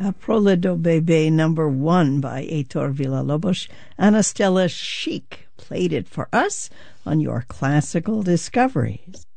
Prole do Bebe #1 by Heitor Villa-Lobos. Ana Stella Chic played it for us on your Classical Discoveries.